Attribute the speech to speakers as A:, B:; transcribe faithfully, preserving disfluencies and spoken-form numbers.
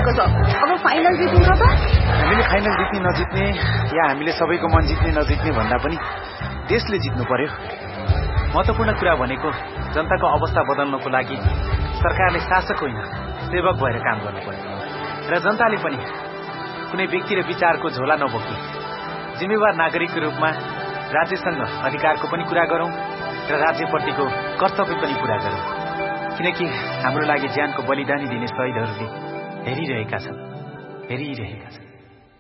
A: भएको छ। अब फाइनल जित्नु छ त।
B: हामीले फाइनल जित्ने नजित्ने या हामीले सबैको मन जित्ने नजित्ने भन्दा पनि देशले जित्नु पर्यो। महत्त्वपूर्ण कुरा भनेको जनताको अवस्था बदल्नको लागि सरकारले शासक होइन सेवक भएर काम गर्नु पर्यो र जनताले पनि कुनै व्यक्ति र विचारको झोला नबोकी जिम्मेवार नागरिकको रूपमा राज्यसँग अधिकारको पनि कुरा गरौं र राज्यप्रतिको कर्तव्य पनि पूरा गरौं। किनकि हाम्रो लागि ज्यानको बलिदानी दिने शहीदहरूले हेरिरहेका छन् हेरिरहेका छन्।